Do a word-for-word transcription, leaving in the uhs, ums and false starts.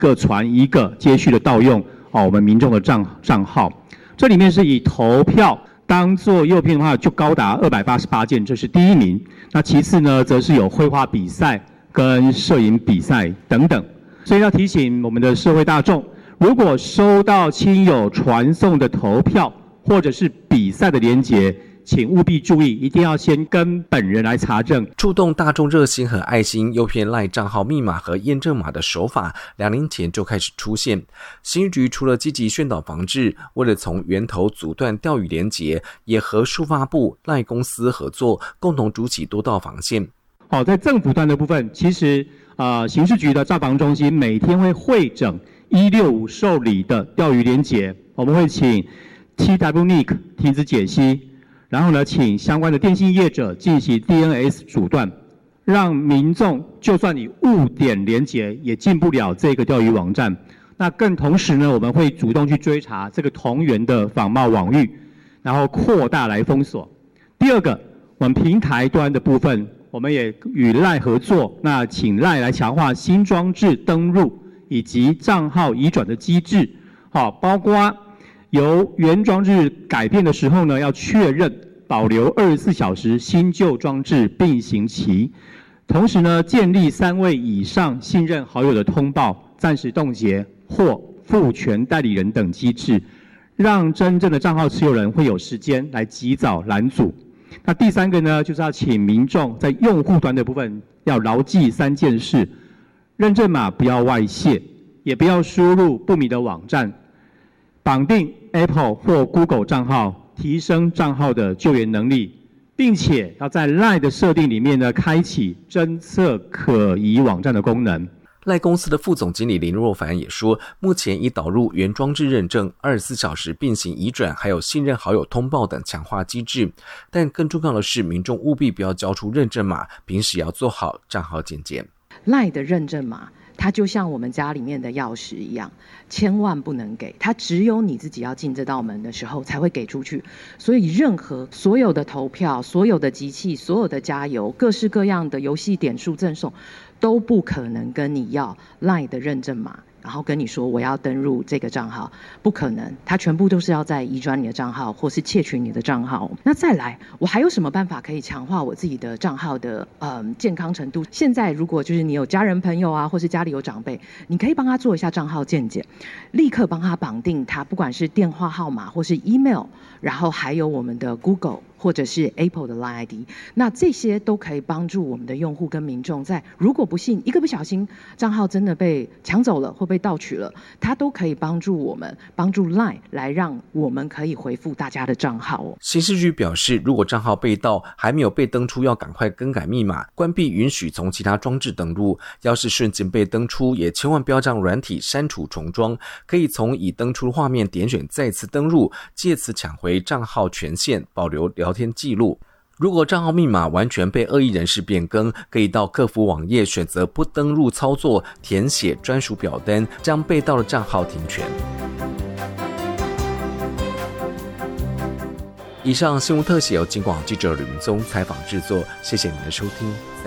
各传一个接续的盗用哦我们民众的账账号。这里面是以投票当做诱骗的话，就高达二百八十八件，这是第一名。那其次呢，则是有绘画比赛跟摄影比赛等等。所以要提醒我们的社会大众，如果收到亲友传送的投票或者是比赛的连结，请务必注意，一定要先跟本人来查证。 触动大众热心和爱心诱骗赖账号密码和验证码的手法，两年前就开始出现。刑局除了积极宣导防治，为了从源头阻断钓鱼连结，也和数发部、赖公司合作，共同筑起多道防线。 好，在政府端的部分，其实呃，刑事局的诈防中心每天会汇整一六五受理的钓鱼连结，我们会请 T W N I C 停止解析。然后呢，请相关的电信业者进行 D N S 阻断，让民众就算你误点连结，也进不了这个钓鱼网站。那更同时呢，我们会主动去追查这个同源的仿冒网域，然后扩大来封锁。第二个，我们平台端的部分，我们也与赖合作，那请赖来强化新装置登入以及账号移转的机制，好，包括由原装置改变的时候呢，要确认保留二十四小时新旧装置并行期，同时呢，建立三位以上信任好友的通报、暂时冻结或赋权代理人等机制，让真正的账号持有人会有时间来及早拦阻。那第三个呢，就是要请民众在用户端的部分要牢记三件事：认证码不要外泄，也不要输入不明的网站。绑定 Apple 或 Google 账号，提升账号的救援能力，并且要在 LINE 的设定里面呢，开启侦测可疑网站的功能。 赖公司的副总经理林若凡也说，目前已导入原装置认证、二十四小时并行移转，还有信任好友通报等强化机制。但更重要的是，民众务必不要交出认证码，平时也要做好账号检检。 LINE 的认证码，它就像我们家里面的钥匙一样，千万不能给，它只有你自己要进这道门的时候才会给出去。所以任何所有的投票、所有的集气、所有的加油、各式各样的游戏点数赠送，都不可能跟你要 LINE 的认证码，然后跟你说我要登入这个账号，不可能，它全部都是要在移转你的账号或是窃取你的账号。那再来，我还有什么办法可以强化我自己的账号的呃健康程度？现在如果就是你有家人朋友啊，或是家里有长辈，你可以帮他做一下账号健检，立刻帮他绑定他不管是电话号码或是 email， 然后还有我们的 Google或者是 Apple 的 LINE I D， 那这些都可以帮助我们的用户跟民众在如果不幸一个不小心账号真的被抢走了或被盗取了，它都可以帮助我们帮助 LINE 来让我们可以回复大家的账号哦。 刑事局表示，如果账号被盗还没有被登出，要赶快更改密码，关闭允许从其他装置登录。要是瞬间被登出，也千万不要让软体删除重装，可以从已登出画面点选再次登入，借此抢回账号权限，保留聊天记录。如果账号密码完全被恶意人士变更，可以到客服网页选择不登入操作，填写专属表单，将被盗的账号停权。以上新闻特写由警广记者吕明宗采访制作，谢谢您的收听。